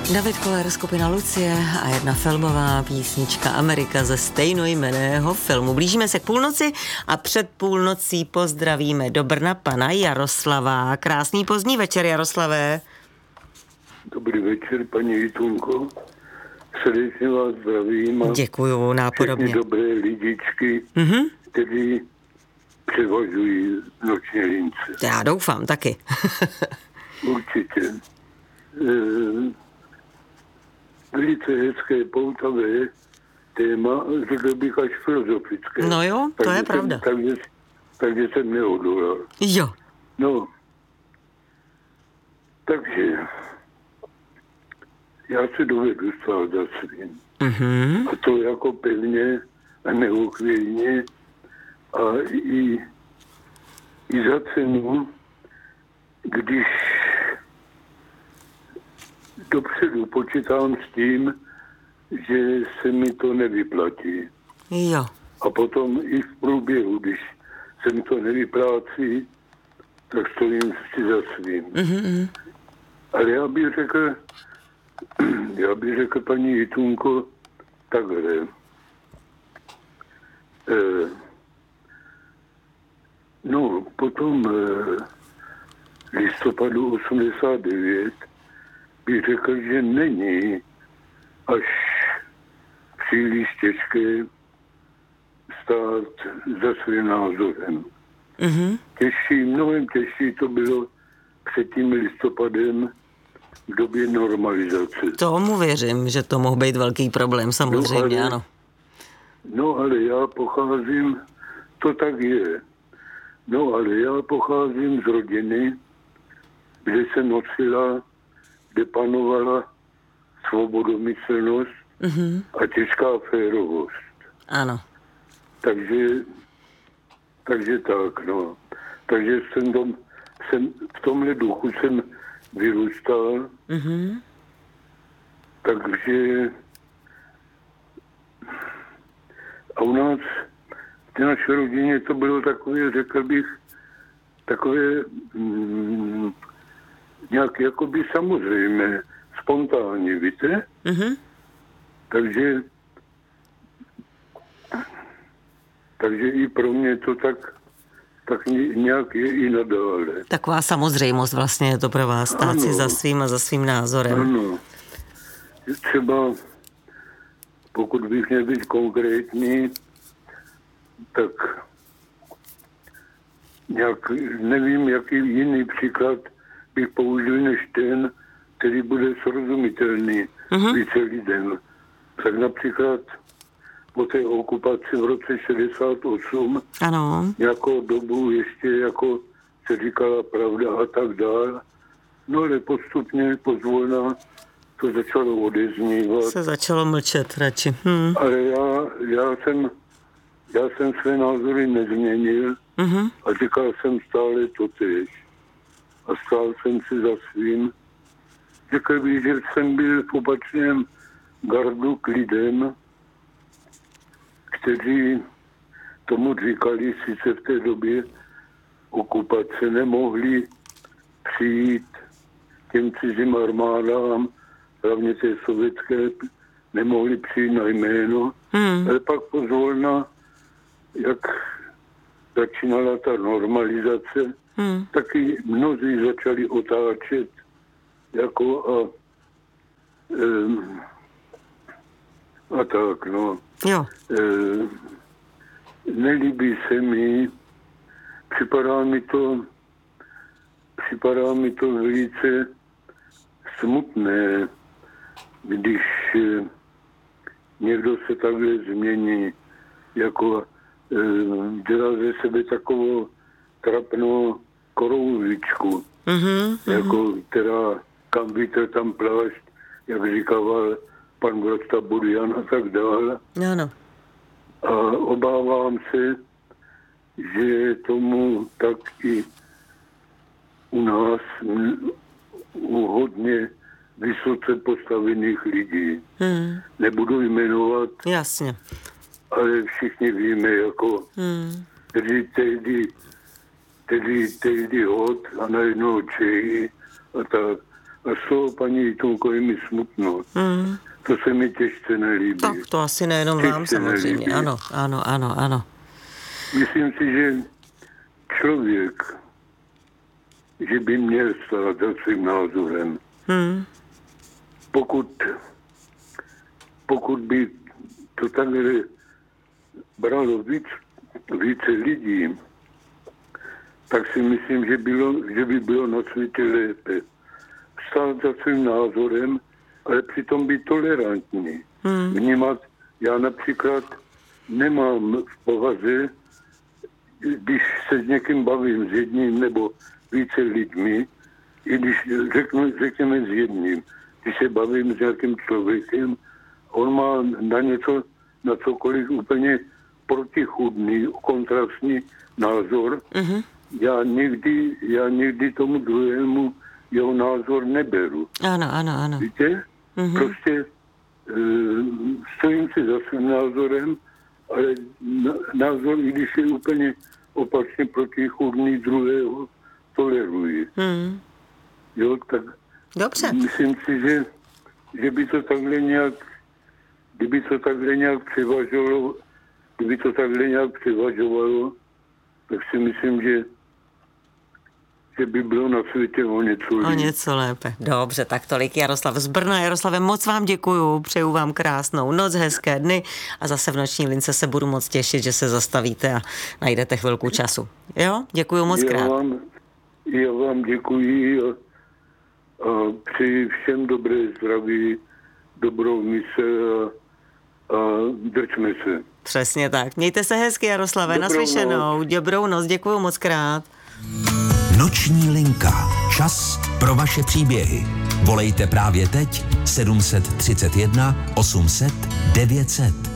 David Koller, skupina Lucie a jedna filmová písnička Amerika ze stejnojmenného filmu. Blížíme se k půlnoci a před půlnocí pozdravíme do Brna pana Jaroslava. Krásný pozdní večer, Jaroslavé. Dobrý večer, paní Jitunko. Srdečně vás zdravím. Děkuju, nápodobně. Všechny dobré lidičky, kteří převažují noční lince. Já doufám, taky. Určitě. Velice hezké, poutavé téma, řekl bych až filozofické. No jo, to je pravda. Takže jsem neodolal. Jo. No, takže já se dovedu stát za svým. A to jako pevně a neuchvějně a i za cenu, když dopředu počítám s tím, že se mi to nevyplatí. Jo. A potom i v průběhu, když se mi to nevyplácí, tak stojím si za svým. Ale já bych řekl, paní Jitunko, takhle. Potom listopadu 89 bych řekl, že není až příliš těžké stát za svým názorem. Mnohem těžší to bylo před tím listopadem v době normalizace. Tomu věřím, že to mohl být velký problém, samozřejmě, ano. No ale já pocházím, to tak je, ale já pocházím z rodiny, kde se nosila, kde panovala svobodomyslnost a těžká férovost. Ano. Takže tak, no. Takže v tomhle duchu jsem vyrůstal. Takže a u nás v té naší rodině to bylo takové, řekl bych, takové nějak jakoby samozřejmé, spontánní, víte? Takže i pro mě to tak nějak je i nadále. Taková samozřejmost vlastně je to pro vás, stát si za svým a za svým názorem. Ano. Třeba, pokud bych měl být konkrétní, tak nějak nevím, jaký jiný příklad bych použil než ten, který bude srozumitelný více lidem. Tak například po té okupaci v roce 68 ano. Nějakou dobu ještě jako se říkala pravda a tak dál. No ale postupně, pozvolna to začalo odeznívat. Se začalo mlčet radši. Ale já jsem své názory nezměnil a říkal jsem stále totéž. A stál jsem si za svým. Řekl bych, že jsem byl v opačném gardu k lidem, kteří tomu říkali, sice v té době okupace nemohli přijít těm cizím armádám, hlavně té sovětské, nemohli přijít na jméno, ale pak pozvolna, jak začínala ta normalizace, taky mnozí začali otáčet jako a tak, no. Jo. Nelíbí se mi, připadá mi to velice smutné, když někdo se takhle změní, jako dělá ze sebe takovou trapnou korouvičku, jako která kam vítr, tam plášť, jak říkával pan Vlasta Burian a tak dále. Ano. A obávám se, že je tomu tak i u nás, u hodně vysoce postavených lidí. Nebudu jmenovat, jasně, ale všichni víme, jako kteří tehdy hod a najednou Čehy a tak. A z toho, paní Jitunko, je mi smutno. To se mi těžce nelíbí. Tak to asi nejenom vám samozřejmě. Ano. Myslím si, že člověk, že by měl stát za svým názorem. Pokud by to takhle bralo více lidí, tak si myslím, že by bylo na světě lépe. Stát za svým názorem, ale přitom být tolerantní. Vnímat, já například nemám v povaze, když se s někým bavím, s jedním nebo více lidmi, i když řekněme s jedním, když se bavím s nějakým člověkem, on má na něco, na cokoliv úplně protichůdný, kontrastní názor. Já nikdy tomu druhému jeho názor neberu. Ano. Víte? Prostě stojím si za svým názorem, ale názor, i když je úplně opačně protichůdný druhého, toleruji. Jo, tak dobře. Myslím si, že by to takhle nějak, kdyby to takhle nějak převažovalo, tak si myslím, že by bylo na světě o něco lépe. Dobře, tak tolik Jaroslav z Brna. Jaroslave, moc vám děkuju, přeju vám krásnou noc, hezké dny a zase v noční lince se budu moc těšit, že se zastavíte a najdete chvilku času. Jo, děkuju moc krát. Já vám děkuji a přeji všem dobré zdraví, dobrou mysl a držme se. Přesně tak. Mějte se hezky, Jaroslave, naslyšenou. Dobrou noc, děkuju moc krát. Noční linka. Čas pro vaše příběhy. Volejte právě teď 731 800 900.